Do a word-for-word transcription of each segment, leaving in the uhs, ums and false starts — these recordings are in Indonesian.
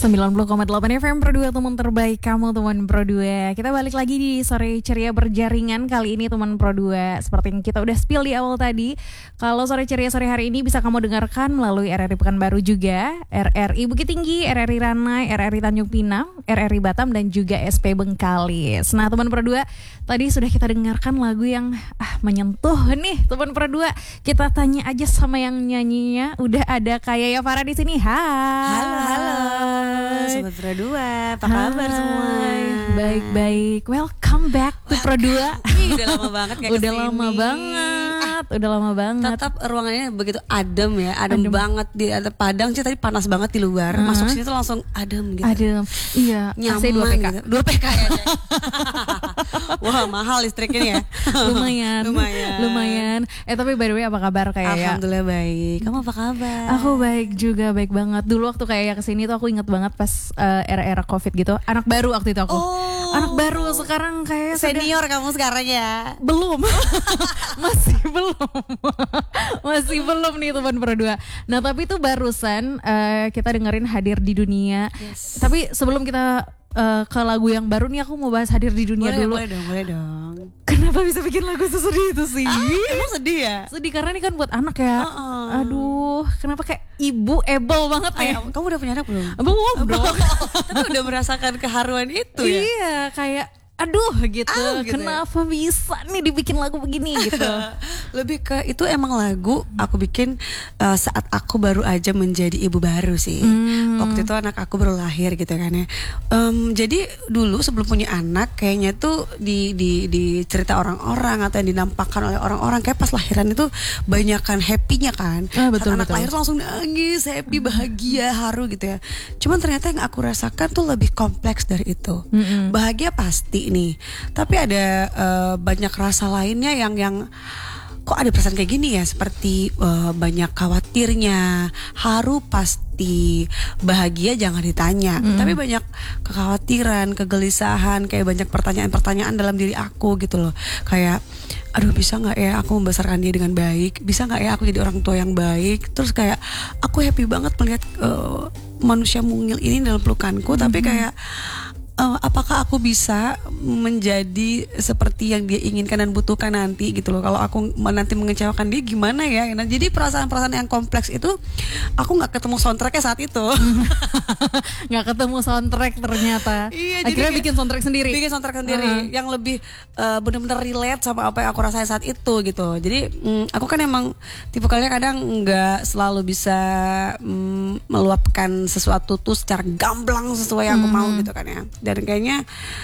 sembilan puluh koma delapan F M Pro dua, teman terbaik kamu, teman Pro dua. Kita balik lagi di Sore Ceria Berjaringan. Kali ini teman Pro dua, seperti yang kita udah spill di awal tadi, kalau Sore Ceria sore hari ini bisa kamu dengarkan melalui R R I Pekanbaru juga, R R I Bukit Tinggi, R R I Ranai, R R I Tanjung Pinang, R R I Batam, dan juga S P Bengkalis. Nah teman Pro dua, tadi sudah kita dengarkan lagu yang ah, menyentuh nih teman Pro dua. Kita tanya aja sama yang nyanyinya. Udah ada Kayaya Farah di sini. Hai. Halo, halo. Sobat Pro dua, apa kabar semua? Baik-baik. Welcome back to Pro dua. Ih, udah lama banget gak Udah kesini. lama banget. Udah lama banget. Tetap ruangannya begitu adem ya, adem, Adem. banget di ada Padang sih, tadi panas banget di luar. Uh-huh. Masuk sini tuh langsung adem gitu. Adem. Iya, A C dua Nyaman P K. gitu. dua P K ya. Wah, mahal listriknya ya. Lumayan. Lumayan. Lumayan. Eh tapi by the way apa kabar Kayaya? Alhamdulillah baik. Kamu apa kabar? Aku baik juga, baik banget. Dulu waktu Kayaya kesini tuh aku inget banget pas uh, era-era Covid gitu. Anak baru waktu itu aku. Oh. Anak baru, sekarang kayak Senior kamu sekarang ya. belum. Masih belum. Masih belum nih teman Pro dua. Nah tapi itu barusan uh, kita dengerin Hadir di Dunia. Yes. Tapi sebelum kita uh, ke lagu yang baru nih, aku mau bahas Hadir di Dunia Boleh, dulu. boleh dong, boleh dong. Kenapa bisa bikin lagu sesedih itu sih? Ah, emang sedih ya? Sedih karena ini kan buat anak ya. Uh-uh. Aduh, kenapa kayak ibu ebel banget Ay, ya? kamu udah punya anak belum? Belum dong. Tapi udah merasakan keharuan itu ya? Iya, kayak aduh gitu, Ah, gitu ya? kenapa bisa nih dibikin lagu begini gitu. Lebih ke itu emang lagu aku bikin uh, saat aku baru aja menjadi ibu baru sih. Hmm. Waktu itu anak aku baru lahir gitu kan ya. Um, jadi dulu sebelum punya anak kayaknya tuh di di di cerita orang-orang atau yang dinampakkan oleh orang-orang kayak pas lahiran itu banyakan happy-nya kan. Ah, betul, Saat anak betul. lahir tuh langsung nangis, happy, bahagia, haru gitu ya. Cuman ternyata yang aku rasakan tuh lebih kompleks dari itu. Mm-mm. Bahagia pasti nih, tapi ada uh, banyak rasa lainnya yang yang kok ada perasaan kayak gini ya, seperti uh, banyak khawatirnya, haru pasti, bahagia jangan ditanya, Mm. tapi banyak kekhawatiran, kegelisahan, kayak banyak pertanyaan-pertanyaan dalam diri aku gitu loh, kayak aduh bisa nggak ya aku membesarkan dia dengan baik, bisa nggak ya aku jadi orang tua yang baik, terus kayak aku happy banget melihat uh, manusia mungil ini dalam pelukanku, mm-hmm. tapi kayak Uh, apakah aku bisa menjadi seperti yang dia inginkan dan butuhkan nanti gitu loh. Kalau aku nanti mengecewakan dia gimana ya. Nah, jadi perasaan-perasaan yang kompleks itu aku gak ketemu soundtracknya saat itu. Nggak ketemu soundtrack ternyata. Iya, Akhirnya jadi bikin soundtrack sendiri. Bikin soundtrack sendiri Uh-huh. yang lebih uh, benar-benar relate sama apa yang aku rasain saat itu gitu. Jadi mm, aku kan emang tipe kalian kadang nggak selalu bisa mm, meluapkan sesuatu tuh secara gamblang sesuai yang aku mau gitu kan ya. Dan kayaknya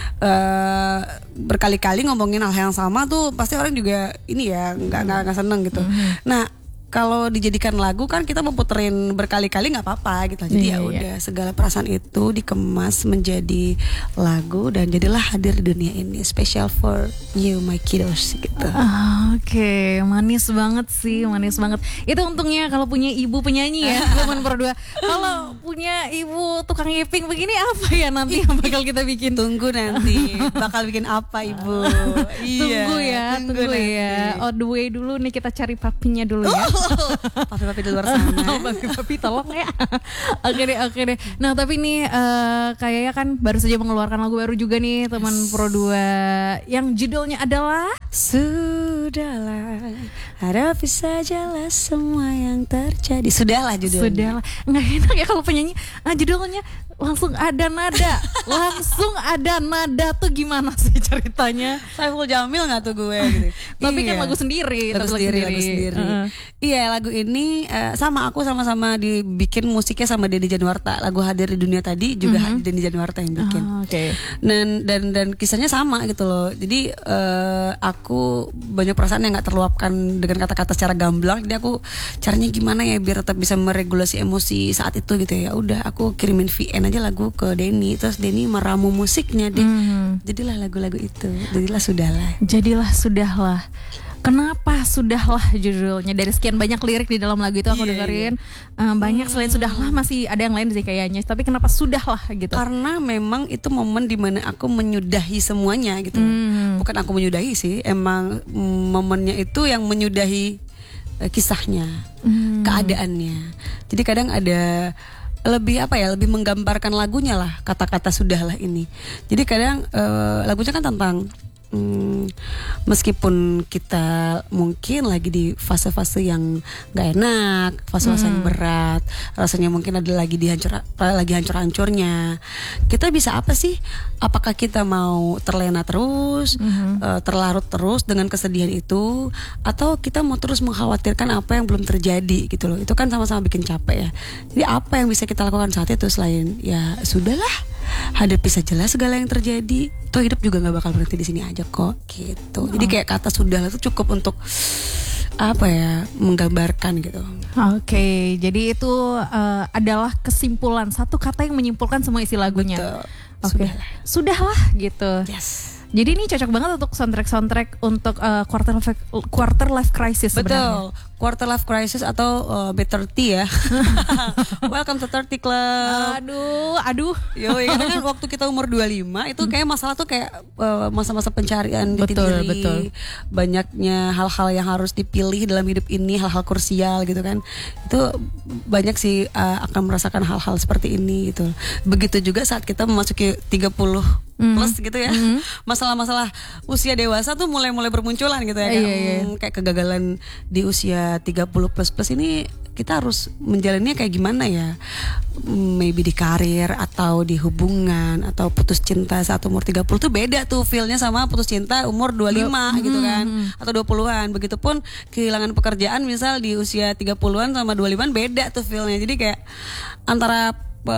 uh, berkali-kali ngomongin hal yang sama tuh pasti orang juga ini ya nggak nggak nggak seneng gitu. Nah kalau dijadikan lagu kan kita mau puterin berkali-kali nggak apa-apa gitu. Jadi Iya, ya iya. udah segala perasaan itu dikemas menjadi lagu dan jadilah Hadir di Dunia ini, special for you my kiddos gitu. Ah, Oke, manis banget sih, manis banget. Itu untungnya kalau punya ibu penyanyi ya, teman Pro dua. Kalau punya ibu tukang ngiping begini apa ya nanti yang bakal kita bikin? Tunggu nanti bakal bikin apa ibu? Tunggu ya, tunggu, ya. On the way dulu nih, kita cari papinya dulu ya. Papi-papi di luar sana. Papi-papi tolong ya. Oke deh, oke deh. Nah tapi nih uh, kayaknya kan baru saja mengeluarkan lagu baru juga nih teman Pro dua, yang judulnya adalah Sudahlah, hadapi sajalah semua yang terjadi. Sudahlah judulnya. Sudahlah. Nggak enak ya kalau penyanyi ah, judulnya langsung ada nada. Langsung ada nada tuh gimana sih ceritanya? Saiful Jamil nggak tuh gue gitu. Tapi Iya. kan lagu sendiri, lagu tapi sendiri, lagu sendiri. Uh-uh. Iya, lagu ini uh, sama aku sama-sama dibikin musiknya sama Denny Januarta. Lagu Hadir di Dunia tadi juga Mhm. Denny Januarta yang bikin. Ah, Oke. Dan dan dan kisahnya sama gitu loh. Jadi uh, aku banyak perasaan yang nggak terluapkan dengan kata-kata secara gamblang. Jadi aku caranya gimana ya biar tetap bisa meregulasi emosi saat itu gitu ya. Udah aku kirimin V N aja lagu ke Denny, terus Denny meramu musiknya deh. Mhm. Jadilah lagu-lagu itu. Jadilah Sudahlah. Jadilah Sudahlah. Kenapa Sudahlah judulnya? Dari sekian banyak lirik di dalam lagu itu aku Iya, dengerin um, banyak selain Sudahlah, masih ada yang lain sih kayaknya. Tapi kenapa Sudahlah gitu? Karena memang itu momen dimana aku menyudahi semuanya gitu. Hmm. Bukan aku menyudahi sih, emang mm, momennya itu yang menyudahi eh, kisahnya, Hmm. keadaannya. Jadi kadang ada lebih apa ya, lebih menggambarkan lagunya lah, kata-kata sudahlah ini. Jadi kadang uh, lagunya kan tentang Hmm, meskipun kita mungkin lagi di fase-fase yang gak enak, fase-fase yang berat, rasanya mungkin ada lagi dihancur, lagi hancur-hancurnya, kita bisa apa sih? Apakah kita mau terlena terus, mm-hmm. uh, terlarut terus dengan kesedihan itu, atau kita mau terus mengkhawatirkan apa yang belum terjadi gitu loh? Itu kan sama-sama bikin capek ya. Jadi apa yang bisa kita lakukan saat itu selain ya sudahlah, hadapi sajalah segala yang terjadi. Toh hidup juga nggak bakal berhenti di sini aja kok, gitu. Jadi kayak kata sudahlah itu cukup untuk apa ya, menggambarkan gitu. Oke, okay, jadi itu uh, adalah kesimpulan, satu kata yang menyimpulkan semua isi lagunya. Oke, okay. Sudahlah. Sudahlah gitu. Yes. Jadi ini cocok banget untuk soundtrack-soundtrack untuk uh, quarter life, quarter life crisis sebenarnya. Betul, quarter life crisis atau uh, B tiga puluh ya. Welcome to thirty Club. Aduh, aduh. Yo, karena kan waktu kita umur dua puluh lima itu kayak masalah tuh kayak uh, masa-masa pencarian jati betul, diri. Betul. Banyaknya hal-hal yang harus dipilih dalam hidup ini, hal-hal krusial gitu kan. Itu banyak sih uh, akan merasakan hal-hal seperti ini gitu. Begitu juga saat kita memasuki tiga puluh Mm. plus gitu ya, mm-hmm. masalah-masalah usia dewasa tuh mulai-mulai bermunculan gitu ya, kayak, iya, iya. Hmm, kayak kegagalan di usia tiga puluh plus plus ini kita harus menjalannya kayak gimana ya, maybe di karir atau di hubungan atau putus cinta saat umur tiga puluh tuh beda tuh feelnya sama putus cinta umur dua puluh lima gitu kan, atau dua puluhan. Begitupun kehilangan pekerjaan misal di usia tiga puluhan sama dua puluh limaan beda tuh feelnya. Jadi kayak antara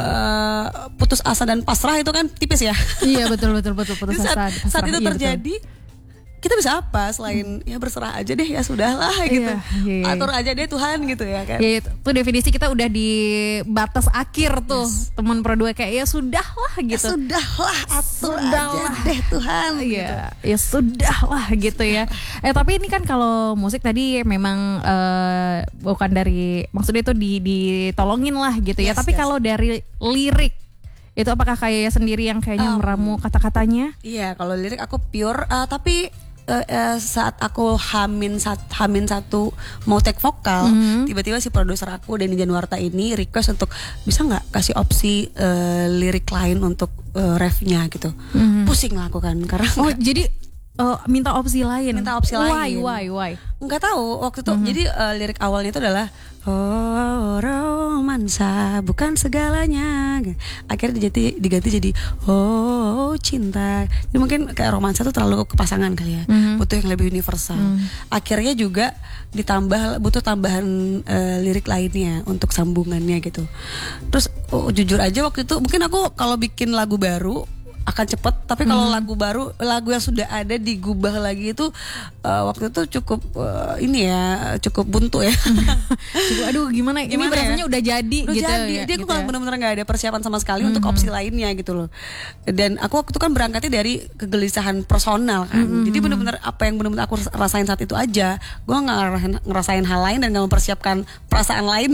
Uh, putus asa dan pasrah itu kan tipis ya. Iya betul betul betul putus asa. Saat, pasrah, saat itu iya, terjadi, betul. Kita bisa apa selain hmm. ya berserah aja deh, ya sudahlah gitu. Iya, iya. Atur aja deh Tuhan gitu ya kan. Ya, itu definisi kita udah di batas akhir tuh, yes. Teman berdua kayak ya sudahlah gitu. Ya sudahlah, atur sudahlah. aja deh Tuhan. Iya, gitu. Ya sudahlah gitu ya. Eh tapi ini kan kalau musik tadi memang uh, bukan dari, maksudnya itu di ditolongin lah gitu ya. Yes, tapi yes. kalau dari lirik itu apakah kayak sendiri yang kayaknya um, meramu kata-katanya? Iya, kalau lirik aku pure, uh, tapi Uh, uh, saat aku hamin sat, hamin satu mau take vokal, mm-hmm. tiba-tiba si produser aku Denny Januarta ini request untuk bisa nggak kasih opsi uh, lirik lain untuk uh, refnya gitu. Mm-hmm. Pusing lah aku kan karena oh jadi uh, minta opsi lain. Minta opsi why, lain. Why why why? Nggak tahu waktu itu. Mm-hmm. Jadi uh, lirik awalnya itu adalah oh romansa bukan segalanya. Akhirnya diganti, diganti jadi oh cinta. Jadi mungkin kayak romansa tuh terlalu kepasangan kali ya. Mm-hmm. Butuh yang lebih universal. Mm. Akhirnya juga ditambah butuh tambahan uh, lirik lainnya untuk sambungannya gitu. Terus oh, jujur aja waktu itu mungkin aku kalau bikin lagu baru akan cepet, tapi kalau hmm. lagu baru, lagu yang sudah ada digubah lagi itu uh, waktu itu cukup uh, ini ya, cukup buntu ya. Cukup, aduh gimana, gimana ini berasanya ya? Udah jadi udah gitu jadi. ya. Dia gitu aku ya. benar-benar nggak ada persiapan sama sekali hmm. untuk opsi lainnya gitu loh. Dan aku waktu itu kan berangkatnya dari kegelisahan personal kan. Hmm. Jadi benar-benar apa yang benar-benar aku rasain saat itu aja. Gue nggak ngerasain, ngerasain hal lain dan nggak mempersiapkan perasaan lain.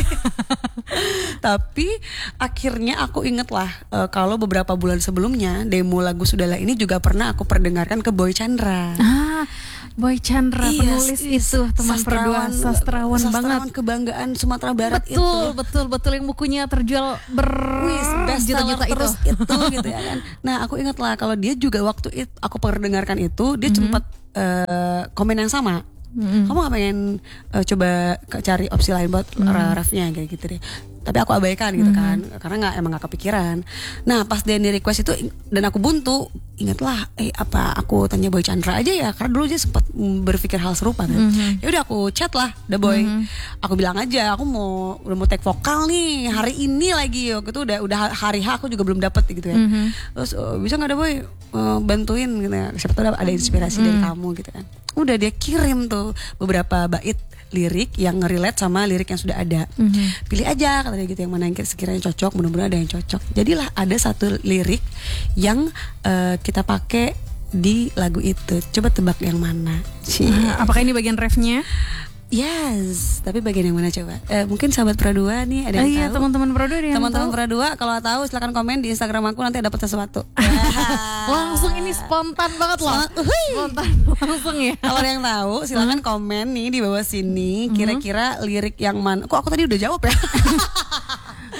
Tapi akhirnya aku inget lah uh, kalau beberapa bulan sebelumnya demo lagu Sudahlah ini juga pernah aku perdengarkan ke Boy Chandra. Ah, Boy Chandra yes, penulis yes. itu teman berdua sastrawan, sastrawan banget, kebanggaan Sumatera Barat betul, itu. Betul betul betul yang bukunya terjual berjuta-juta itu. Terus itu gitu ya kan. Nah aku inget lah kalau dia juga waktu itu aku perdengarkan itu dia mm-hmm. sempat uh, komen yang sama. Mm-hmm. Kamu gak pengen uh, coba cari opsi lain buat mm-hmm. refnya kayak gitu deh. Tapi aku abaikan gitu kan, mm-hmm. karena nggak emang nggak kepikiran. Nah pas Denny request itu dan aku buntu, ingatlah, eh apa aku tanya Boy Chandra aja ya, karena dulu dia sempat berpikir hal serupa kan. Mm-hmm. Ya udah aku chat lah, The Boy. Mm-hmm. Aku bilang aja, aku mau udah mau take vokal nih hari ini lagi. Waktu itu udah udah hari H aku juga belum dapet gitu ya. Mm-hmm. Terus oh, bisa nggak The Boy uh, bantuin gitu ya? Siapa tahu ada inspirasi mm-hmm. dari kamu gitu kan. Udah dia kirim tuh beberapa bait lirik yang nge-relate sama lirik yang sudah ada. Mm-hmm. Pilih aja katanya gitu yang mana yang sekiranya cocok, mudah-mudahan ada yang cocok. Jadilah ada satu lirik yang uh, kita pakai di lagu itu. Coba tebak yang mana? Uh, apakah ini bagian refnya? Yes, tapi bagian yang mana coba? Eh, mungkin sahabat Pradua nih ada yang oh, iya, tahu. Teman-teman Pradua ada yang Teman-teman tahu. Pradua kalau tahu silakan komen di Instagram aku nanti dapat sesuatu. Langsung ini spontan banget loh. Spontan langsung ya. Kalau ada yang tahu silakan hmm. komen nih di bawah sini kira-kira lirik yang mana. Kok aku tadi udah jawab ya?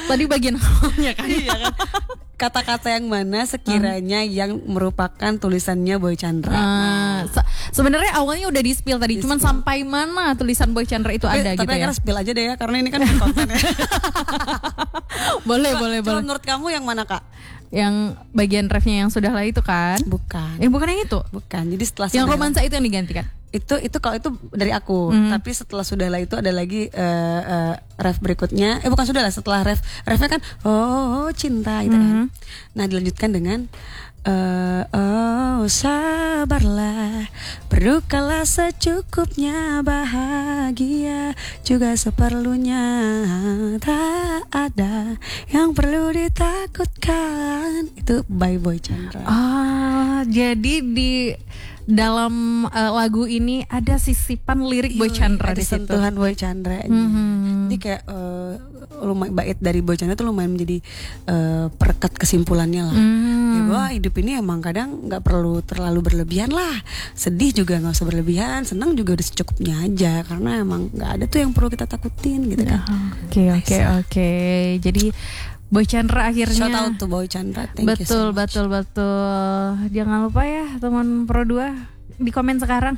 Tadi bagian awalnya kan. Iya kan? Kata-kata yang mana sekiranya hmm. yang merupakan tulisannya Boy Chandra. Uh, nah. se- Sebenarnya awalnya udah di spill tadi, di cuman spill. Sampai mana tulisan Boy Chandra itu tapi, ada tapi gitu ya. Tapi spill aja deh ya, karena ini kan konten ya. boleh, Coba, boleh, coba boleh. Menurut kamu yang mana Kak? Yang bagian refnya yang sudah lah itu kan? Bukan. Eh bukan yang itu? Bukan. Jadi setelah yang sudah romansa itu yang digantikan. Itu itu kalau itu dari aku, mm. tapi setelah sudahlah itu ada lagi uh, uh, ref berikutnya. Eh bukan sudahlah, setelah ref refnya kan oh cinta gitu mm-hmm. kan. Nah, dilanjutkan dengan uh, oh sabarlah, berdukalah secukupnya, bahagia juga seperlunya, tak ada yang perlu ditakutkan. Itu by Boy Chandra. Ah, jadi di dalam uh, lagu ini ada sisipan lirik Boy Chandra, ada di situ. Sentuhan Boy Chandra. Mm-hmm. Jadi kayak uh, lumayan bait dari Boy Chandra tuh lumayan menjadi uh, perekat kesimpulannya lah. Mm. Ya bahwa hidup ini emang kadang nggak perlu terlalu berlebihan lah. Sedih juga nggak usah berlebihan, senang juga udah secukupnya aja, karena emang nggak ada tuh yang perlu kita takutin gitu kan. Oke oke oke. Jadi Boy Chandra akhirnya. Shout out to Boy Chandra. Thank betul, you so much. betul, betul. Jangan lupa ya teman Pro dua di komen sekarang.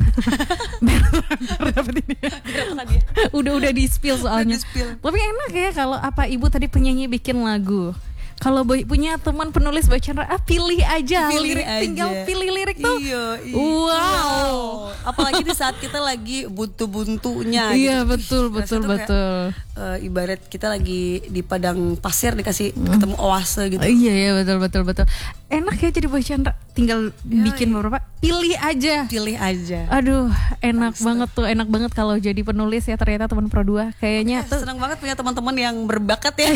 udah udah di spill soalnya. Tapi enak ya kalau apa ibu tadi penyanyi bikin lagu. Kalau Boy punya teman penulis Boy Chandra, ah pilih aja pilih lirik, aja. tinggal pilih lirik tuh. Iyo, iyo. Wow. wow. Apalagi di saat kita lagi buntu-buntunya. Iya gitu. betul betul betul. Kayak, uh, ibarat kita lagi di padang pasir dikasih hmm. ketemu oase gitu. Uh, iya iya betul betul betul. Enak ya jadi Boy Chandra, tinggal Yoi. bikin beberapa, pilih aja. Pilih aja. Aduh, enak Astaga. banget tuh, enak banget kalau jadi penulis ya ternyata teman Pro dua. Kayaknya eh, tuh senang banget punya teman-teman yang berbakat ya.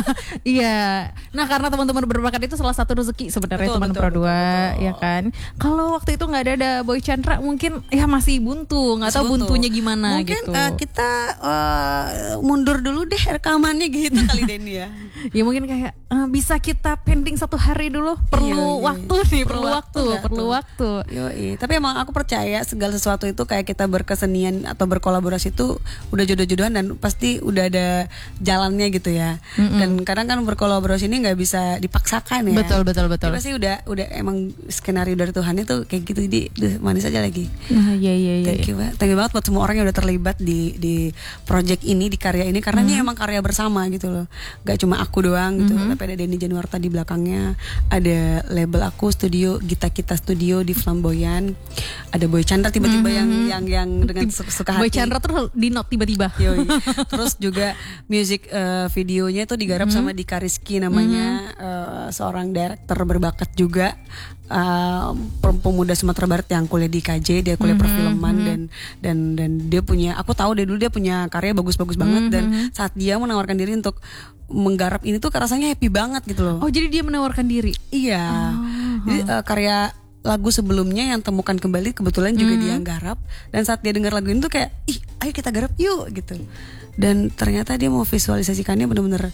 Iya. Nah, karena teman-teman berbakat itu salah satu rezeki sebenarnya teman Pro dua, ya kan. Kalau waktu itu nggak ada ada Boy Chandra, mungkin ya masih buntu, nggak tahu buntu. buntunya gimana mungkin, gitu. Mungkin uh, kita uh, mundur dulu deh rekamannya gitu kali Denny ya. Ya mungkin kayak uh, bisa kita pending satu hari dulu. Perlu iya, iya. waktu nih, perlu, perlu waktu, waktu perlu tuh. waktu. Yoi. Tapi emang aku percaya segala sesuatu itu kayak kita berkesenian atau berkolaborasi itu udah jodoh-jodohan dan pasti udah ada jalannya gitu ya. Mm-hmm. Dan kadang kan berkolaborasi ini nggak bisa dipaksakan ya. Betul betul betul. Jadi pasti udah udah emang skenario dari Tuhan itu kayak gitu, jadi duh, manis aja lagi. Nah, iya iya iya. Thank you, thank you banget buat semua orang yang udah terlibat di di project ini, di karya ini, karena mm-hmm. ini emang karya bersama gitu loh. Gak cuma aku doang gitu, mm-hmm. tapi ada Denny Januarta di belakangnya, ada label aku studio Gita Kita Studio di Flamboyan, ada Boy Chandra tiba-tiba mm-hmm. yang yang yang dengan suka hati. Boy Chandra tuh di note tiba-tiba. Yoi. Terus juga music uh, videonya tuh digarap mm-hmm. sama Dika Rizky namanya, mm-hmm. uh, seorang director berbakat juga, uh, pemuda Sumatera Barat yang kuliah di K J, dia kuliah mm-hmm. perfilman mm-hmm. dan dan dan dia punya, aku tahu deh dulu dia punya karya bagus-bagus banget, mm-hmm. dan saat dia menawarkan diri untuk menggarap ini tuh rasanya happy banget gitu loh. Oh, jadi dia menawarkan diri. Iya. Oh, jadi uh, karya lagu sebelumnya yang Temukan Kembali kebetulan juga mm-hmm. dia garap, dan saat dia dengar lagu ini tuh kayak, ih ayo kita garap yuk gitu. Dan ternyata dia mau visualisasikannya benar-benar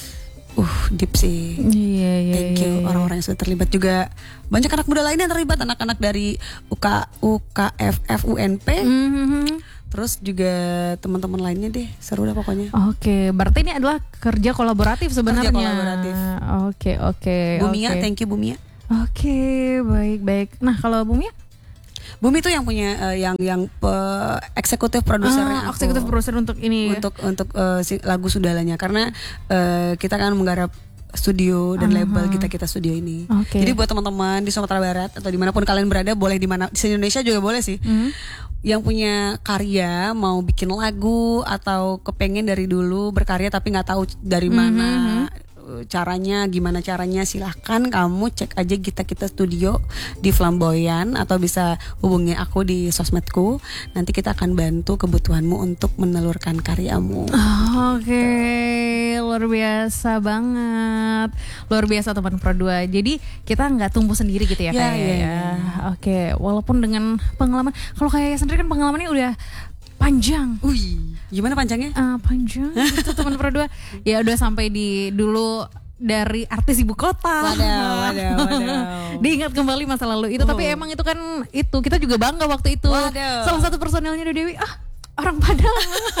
uh deep sih. Iya iya. Thank you iya, iya. orang-orang yang sudah terlibat juga. Banyak anak muda lainnya yang terlibat, anak-anak dari U K U K F F U N P. Mm-hmm. Terus juga teman-teman lainnya deh, seru dah pokoknya. Oke, berarti ini adalah kerja kolaboratif sebenarnya. Kerja kolaboratif. Oke oke. Bumia, okay. thank you Bumia. Oke, baik baik. Nah kalau Bumia? Bumi tuh yang punya uh, yang yang uh, eksekutif produsernya, ah, eksekutif produser untuk ini untuk ya? untuk uh, si, lagu Sudahlah-nya, karena uh, kita kan menggarap studio dan uh-huh. label kita kita studio ini. Okay. Jadi buat teman-teman di Sumatera Barat atau dimanapun kalian berada, boleh di mana di Indonesia juga boleh sih. Uh-huh. Yang punya karya, mau bikin lagu atau kepengen dari dulu berkarya tapi nggak tahu dari mana. Uh-huh. caranya, gimana caranya, silahkan kamu cek aja Gita Kita Studio di Flamboyan, atau bisa hubungi aku di sosmedku. Nanti kita akan bantu kebutuhanmu untuk menelurkan karyamu. Oh, Oke, okay. Luar biasa banget, luar biasa teman Pro dua. Jadi kita nggak tumbuh sendiri gitu ya, ya kayak ya, ya. ya. Oke, okay. Walaupun dengan pengalaman, kalau kayak sendiri kan pengalamannya udah panjang. Wih, gimana panjangnya? Uh, panjang itu teman Pro dua. Ya udah sampai di dulu dari artis ibu kota. Waduh, waduh, waduh. Diingat kembali masa lalu itu, oh. Tapi emang itu kan itu kita juga bangga waktu itu. Waduh. Salah satu personelnya Dewi, ah orang Padang.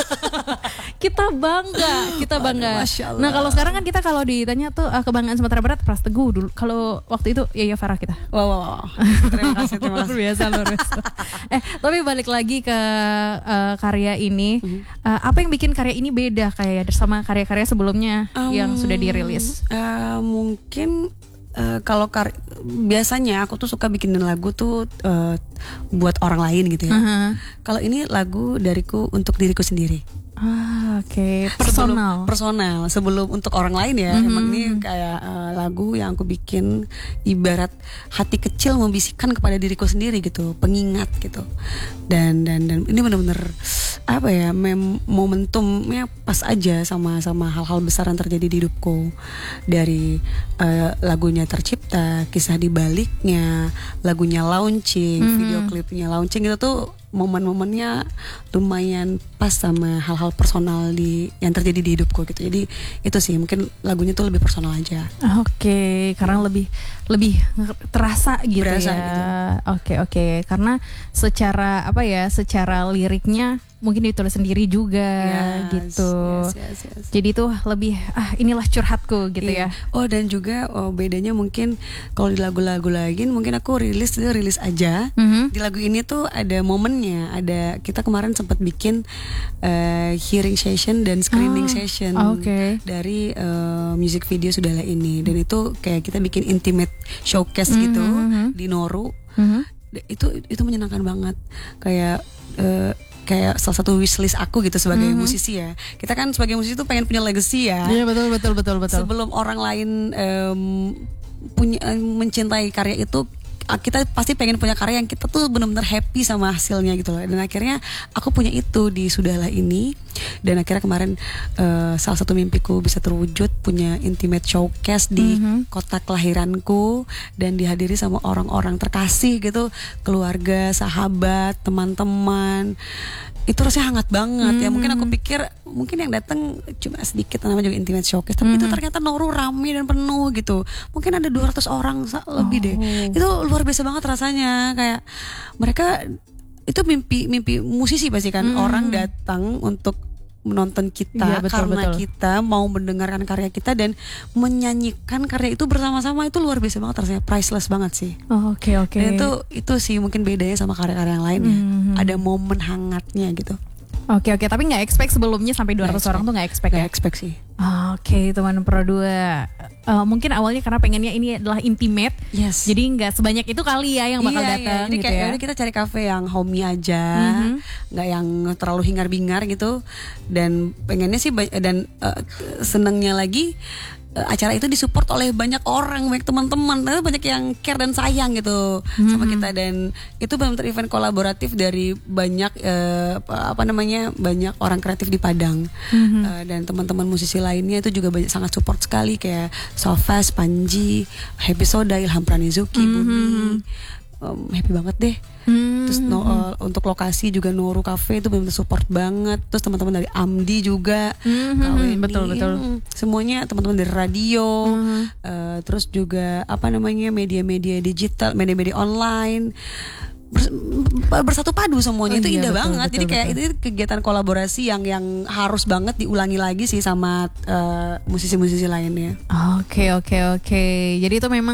Kita bangga, kita bangga. Masya Allah. Nah kalau sekarang kan kita kalau ditanya tuh uh, kebanggaan Sumatera Barat Pras Teguh dulu. Kalau waktu itu Yaya Farah kita. Wow, wow, wow. Terima kasih, terima Luar kasih. biasa, luar biasa. Eh tapi balik lagi ke uh, karya ini, Mhm. uh, apa yang bikin karya ini beda kayak sama karya-karya sebelumnya Um, yang sudah dirilis? Uh, mungkin uh, kalau kar- biasanya aku tuh suka bikinin lagu tuh uh, buat orang lain gitu ya. Uh-huh. Kalau ini lagu dariku untuk diriku sendiri. Ah, oke, okay. Sebelum- personal. personal sebelum untuk orang lain ya. Mhm. Emang ini kayak uh, lagu yang aku bikin ibarat hati kecil membisikkan kepada diriku sendiri gitu, pengingat gitu. Dan dan dan ini benar-benar apa ya, mem- momentumnya pas aja sama sama hal-hal besar yang terjadi di hidupku. Dari uh, lagunya tercipta, kisah di baliknya, lagunya launching, Mhm. video klipnya launching itu tuh momen-momennya lumayan pas sama hal-hal personal di yang terjadi di hidupku gitu. Jadi itu sih mungkin lagunya tuh lebih personal aja. Oke, karena lebih lebih terasa gitu Berasa ya. gitu. Oke oke, karena secara apa ya, secara liriknya mungkin ditulis sendiri juga Yes, gitu. yes, yes, yes. Jadi tuh lebih ah inilah curhatku gitu Iya. ya. Oh dan juga oh, bedanya mungkin kalau di lagu-lagu lain mungkin aku rilis itu rilis aja. Mhm. Di lagu ini tuh ada momennya, ada kita kemarin sempat bikin eh, hearing session dan screening Ah, session oke. dari eh, music video Sudahlah Ini, dan itu kayak kita bikin intimate showcase Mhm, gitu mhm. di Noru. Mhm. Itu itu menyenangkan banget, kayak eh, kayak salah satu wishlist aku gitu sebagai Mhm. musisi ya. Kita kan sebagai musisi tuh pengen punya legacy ya. Iya betul betul betul betul. Sebelum orang lain em, punya em, mencintai karya itu, a- kita pasti pengen punya karya yang kita tuh benar-benar happy sama hasilnya gitu loh. Dan akhirnya aku punya itu di Sudahlah Ini, dan akhirnya kemarin eh, salah satu mimpiku bisa terwujud, punya intimate showcase di Mhm. kota kelahiranku dan dihadiri sama orang-orang terkasih gitu, keluarga, sahabat, teman-teman. Itu rasanya hangat banget ya. Mungkin aku pikir mungkin yang datang cuma sedikit, namanya juga intimate showcase, tapi itu Mhm. ternyata Noru rame dan penuh gitu. Mungkin ada dua ratus orang sa- lebih deh. Oh. Itu luar biasa banget rasanya, kayak mereka itu mimpi mimpi musisi pasti kan, Mhm. orang datang untuk menonton kita Iya, betul, karena betul. kita mau mendengarkan karya kita dan menyanyikan karya itu bersama-sama. Itu luar biasa banget rasanya, priceless banget sih. Oh, Oke oke. Dan itu itu sih mungkin bedanya sama karya-karya yang lain ya. Mhm. Ada momen hangatnya gitu. Oke oke, tapi nggak expect sebelumnya sampai dua ratus Nggak orang tuh nggak expect Gak ya. expect sih. Oke teman Pro dua. Eh, mungkin awalnya karena pengennya ini adalah intimate. Yes. Jadi nggak sebanyak itu kali ya yang bakal Iya, iya. datang Jadi gitu kayak ya. yaudah kita cari kafe yang homey aja, Mhm. nggak yang terlalu hingar-bingar gitu. Dan pengennya sih ba- dan eh, senengnya lagi eh, acara itu disupport oleh banyak orang, banyak teman-teman, ternyata banyak yang care dan sayang gitu sama Mhm. kita. Dan itu benar-benar event kolaboratif dari banyak eh, apa apa namanya banyak orang kreatif di Padang. Mhm. Eh, dan teman-teman musisi lainnya itu juga banyak, sangat support sekali, kayak Sofas, Panji, Happy Soda, Ilham Pranizuki, Mhm. Bumi. Em, happy banget deh. Hmm. Terus no, eh, untuk lokasi juga Noru Cafe itu benar-benar support banget. Terus teman-teman dari Amdi juga, Mhm, Kak Weni, betul, betul. mm, semuanya teman-teman dari radio, Mhm. eh, terus juga apa namanya media-media digital, media-media online. Bers- bersatu padu semuanya. Oh Itu iya, indah betul, banget. betul, Jadi kayak betul. itu kegiatan kolaborasi yang yang harus banget diulangi lagi sih sama eh, musisi-musisi lainnya. Oke oke oke. Jadi itu memang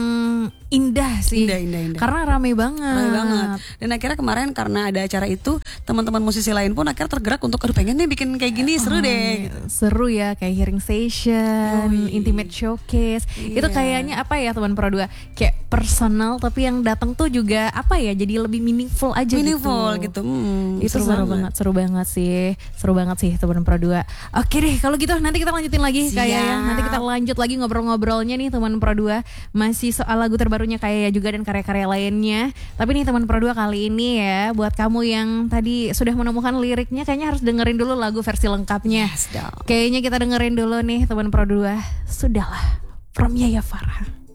indah sih. Indah, indah, indah. Karena rame banget. Rame banget. Dan akhirnya kemarin karena ada acara itu, teman-teman musisi lain pun akhirnya tergerak untuk aduh pengen deh bikin kayak gini, seru Oh, deh. iya. Seru ya, kayak hearing session, Yoi. intimate showcase. Iya. Itu kayaknya apa ya teman Pro dua? Kayak personal tapi yang datang tuh juga apa ya? Jadi lebih meaningful aja Meaningful gitu. gitu. Hmm, Itu seru, banget. seru banget sih, seru banget sih teman Pro dua. Oke deh, kalau gitu nanti kita lanjutin lagi Siap. kayak ya. Nanti kita lanjut lagi ngobrol-ngobrolnya nih teman Pro dua. Masih soal lagu terbarunya kayak juga dan karya-karya lainnya. Tapi nih teman Pro dua kali ini ya, buat kamu yang tadi sudah menemukan liriknya, kayaknya harus dengerin dulu lagu versi lengkapnya. Yes, dong. Kayaknya kita dengerin dulu nih teman Pro dua. Sudahlah, from Yaya Farah.